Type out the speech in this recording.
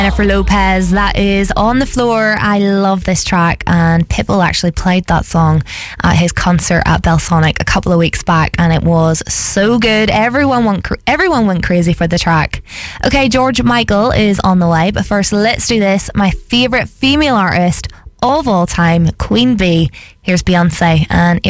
Jennifer Lopez, that is On the Floor. I love this track, and Pitbull actually played that song at his concert at Belsonic a couple of weeks back, and it was so good. Everyone went crazy for the track. Okay, George Michael is on the way, but first let's do this. My favourite female artist of all time, Queen Bee. Here's Beyonce and